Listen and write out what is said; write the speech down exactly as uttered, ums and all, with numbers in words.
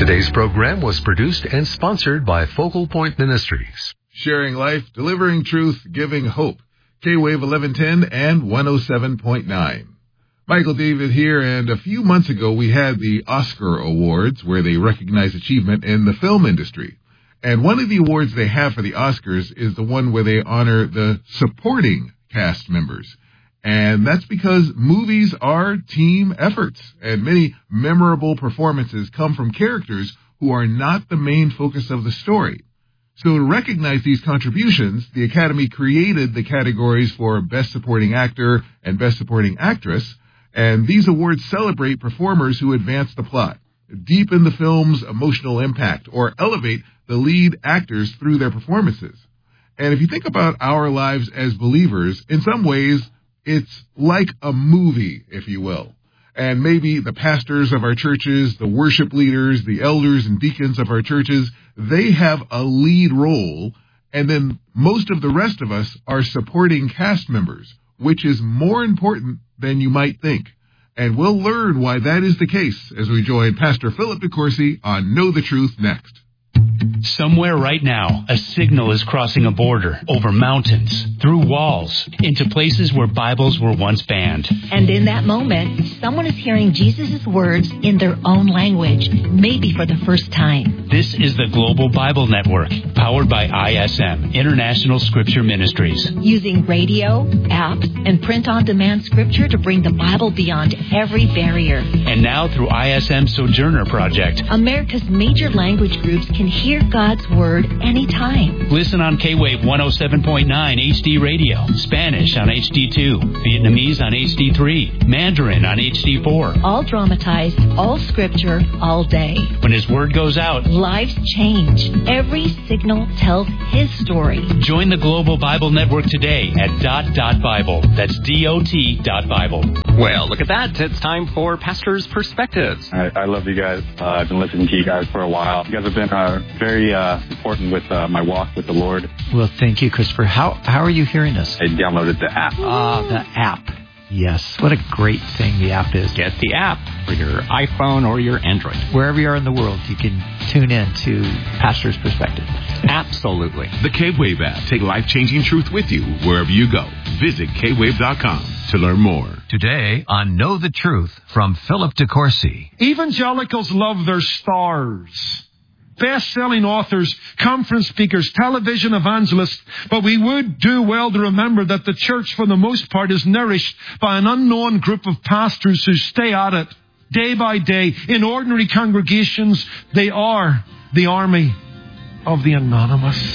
Today's program was produced and sponsored by Focal Point Ministries. Sharing life, delivering truth, giving hope. K-Wave eleven ten and one oh seven point nine. Michael David here, and a few months ago we had the Oscar Awards, where they recognize achievement in the film industry. And one of the awards they have for the Oscars is the one where they honor the supporting cast members. And that's because movies are team efforts, and many memorable performances come from characters who are not the main focus of the story. So to recognize these contributions, the Academy created the categories for Best Supporting Actor and Best Supporting Actress, and these awards celebrate performers who advance the plot, deepen the film's emotional impact, or elevate the lead actors through their performances. And if you think about our lives as believers, in some ways, it's like a movie, if you will. And maybe the pastors of our churches, the worship leaders, the elders and deacons of our churches, they have a lead role, and then most of the rest of us are supporting cast members, which is more important than you might think. And we'll learn why that is the case as we join Pastor Philip DeCourcy on Know the Truth next. Somewhere right now, a signal is crossing a border, over mountains, through walls, into places where Bibles were once banned. And in that moment, someone is hearing Jesus' words in their own language, maybe for the first time. This is the Global Bible Network, powered by I S M, International Scripture Ministries. Using radio, apps, and print-on-demand scripture to bring the Bible beyond every barrier. And now through I S M Sojourner Project, America's major language groups can hear God's Word anytime. Listen on K-Wave one oh seven point nine H D Radio, Spanish on H D two, Vietnamese on H D three, Mandarin on H D four. All dramatized, all scripture, all day. When His Word goes out, lives change. Every signal tells His story. Join the Global Bible Network today at dot dot Bible. That's D O T dot Bible. Well, look at that. It's time for Pastor's Perspectives. I, I love you guys. Uh, I've been listening to you guys for a while. You guys have been uh, very uh, important with uh, my walk with the Lord. Well, thank you, Christopher. How how are you hearing us? I downloaded the app. Ah, the app. Yes. What a great thing the app is. Get the app for your iPhone or your Android. Wherever you are in the world, you can tune in to Pastor's Perspective. Absolutely. The K-Wave app. Take life-changing truth with you wherever you go. Visit K wave dot com to learn more. Today on Know the Truth from Philip DeCourcy. Evangelicals love their stars. Best-selling authors, conference speakers, television evangelists, but we would do well to remember that the church, for the most part, is nourished by an unknown group of pastors who stay at it day by day. In ordinary congregations, they are the army of the anonymous.